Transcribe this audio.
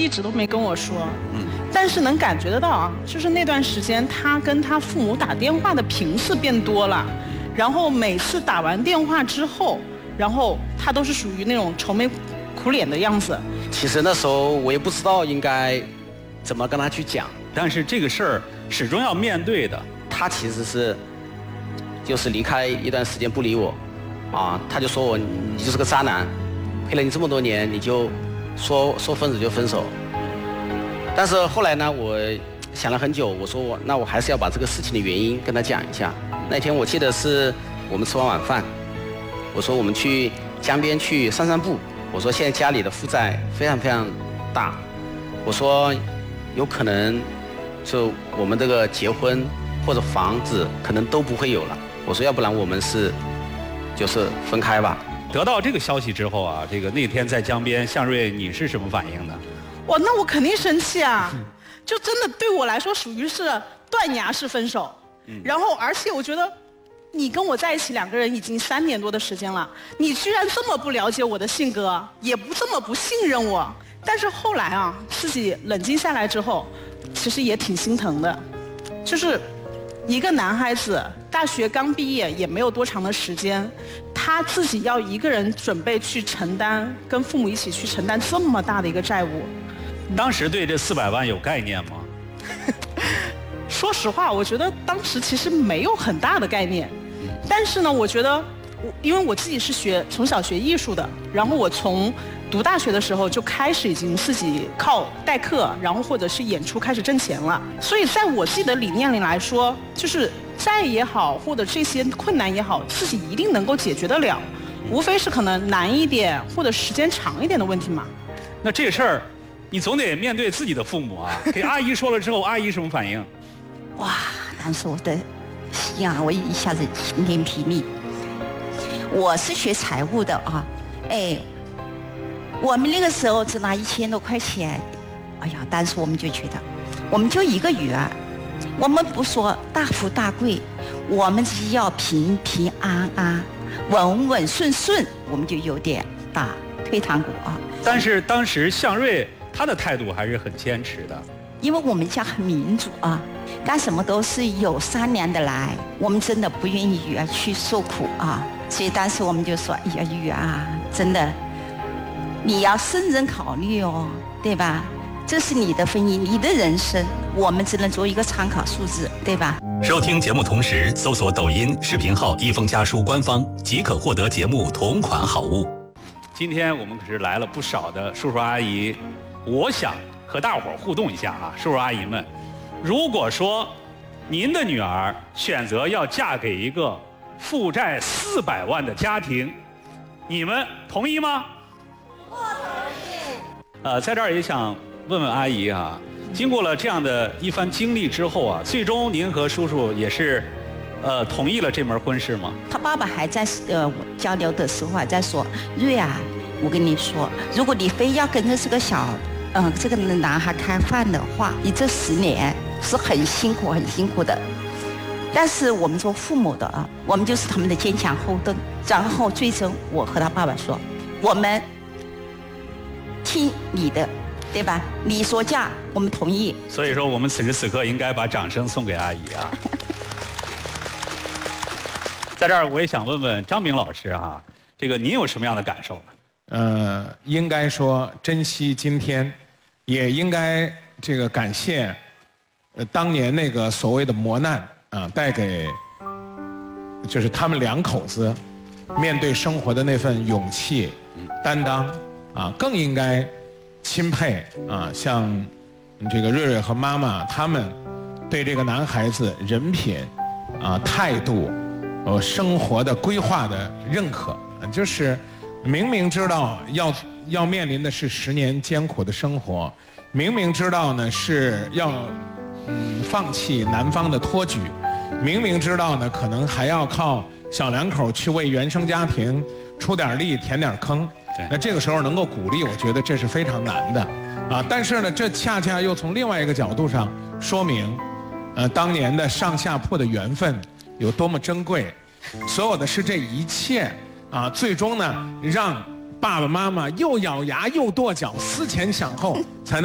一直都没跟我说。但是能感觉得到啊，就是那段时间他跟他父母打电话的频次变多了，然后每次打完电话之后，然后他都是属于那种愁眉苦脸的样子。 其实那时候我也不知道应该怎么跟他去讲， 但是这个事儿始终要面对的。 他其实是就是离开一段时间不理我，他就说我你就是个渣男，陪了你这么多年，你就说分手就分手。但是后来呢，我想了很久，我说那我还是要把这个事情的原因跟他讲一下。那天我记得是我们吃完晚饭，我说我们去江边去散散步。我说现在家里的负债非常非常大，我说有可能就我们这个结婚或者房子可能都不会有了。我说要不然我们就是分开吧。 得到这个消息之后啊，这个那天在江边，向瑞你是什么反应呢？ 哇，那我肯定生气啊！就真的对我来说属于是断崖式分手。然后而且我觉得你跟我在一起2个人已经3年多的时间了，你居然这么不了解我的性格，也不这么不信任我。但是后来啊，自己冷静下来之后，其实也挺心疼的。就是一个男孩子大学刚毕业也没有多长的时间，他自己要一个人准备去承担，跟父母一起去承担这么大的一个债务。 当时对这400万有概念吗？ 说实话，我觉得当时其实没有很大的概念。但是呢，我觉得因为我自己是从小学艺术的，然后我从读大学的时候就开始已经自己靠代课，然后或者是演出开始挣钱了。所以在我自己的理念里来说，就是债也好，或者这些困难也好，自己一定能够解决得了，无非是可能难一点或者时间长一点的问题嘛。 那这事儿，你总得面对自己的父母啊。给阿姨说了之后，阿姨什么反应？ 哇，当时我的心啊，我一下子晴天霹雳。我是学财务的啊，我们那个时候只拿1000多块钱，哎呀，当时我们就觉得，我们就一个女儿，我们不说大富大贵，我们只要平平安安、稳稳顺顺，我们就有点打退堂鼓啊。 但是当时向瑞他的态度还是很坚持的， 因为我们家很民主啊，干什么都是有商量的来，我们真的不愿意女儿去受苦啊。所以当时我们就说，哎呀，女儿啊，真的，你要慎重考虑哦，对吧？这是你的婚姻，你的人生，我们只能做一个参考数字，对吧？ 收听节目同时搜索抖音视频号一封家书官方，即可获得节目同款好物。 今天我们可是来了不少的叔叔阿姨，我想和大伙儿互动一下啊，叔叔阿姨们，如果说您的女儿选择要嫁给一个负债400万的家庭，你们同意吗？不同意。在这儿也想问问阿姨啊，经过了这样的一番经历之后啊，最终您和叔叔也是同意了这门婚事吗？ 他爸爸还在交流的时候还在说，瑞啊，我跟你说，如果你非要跟着这个这个男孩开饭的话，你这10年是很辛苦很辛苦的。但是我们做父母的啊，我们就是他们的坚强后盾。然后最终我和他爸爸说，我们听你的，对吧？你说嫁，我们同意。 所以说我们此时此刻应该把掌声送给阿姨啊。在这儿我也想问问张明老师啊，这个您有什么样的感受呢？ 应该说珍惜今天，也应该这个感谢当年那个所谓的磨难啊，带给就是他们2口子面对生活的那份勇气、担当啊，更应该钦佩啊，像这个瑞瑞和妈妈他们对这个男孩子人品啊、态度、生活的规划的认可，就是明明知道要面临的是10年艰苦的生活，明明知道呢是要放弃男方的托举，明明知道呢可能还要靠小2口去为原生家庭出点力填点坑，那这个时候能够鼓励，我觉得这是非常难的啊。但是呢，这恰恰又从另外一个角度上说明，当年的上下铺的缘分有多么珍贵。所有的是这一切啊，最终呢让爸爸妈妈又咬牙又跺脚，思前想后，才能